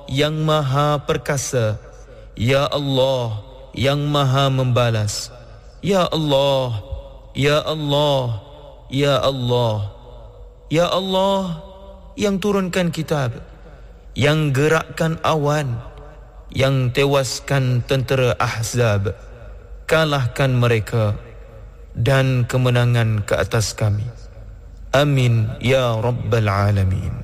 yang maha perkasa, Ya Allah yang maha membalas, Ya Allah, Ya Allah, Ya Allah, Ya Allah yang turunkan kitab, yang gerakkan awan, yang tewaskan tentera Ahzab, kalahkan mereka dan kemenangan ke atas kami. Amin ya Rabbal Alamin.